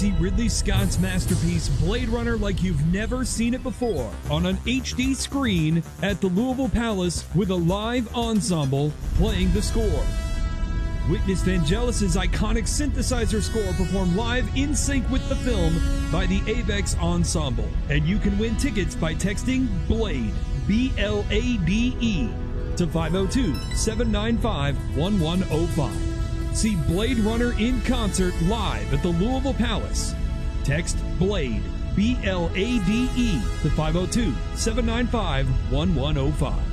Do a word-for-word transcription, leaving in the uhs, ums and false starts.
see Ridley Scott's masterpiece Blade Runner like you've never seen it before on an H D screen at the Louisville Palace with a live ensemble playing the score. Witness Vangelis' iconic synthesizer score performed live in sync with the film by the Avex Ensemble. And you can win tickets by texting BLADE, B L A D E, to five oh two, seven nine five, one one oh five. See Blade Runner in concert live at the Louisville Palace. Text BLADE, B L A D E, to five oh two, seven nine five, one one oh five.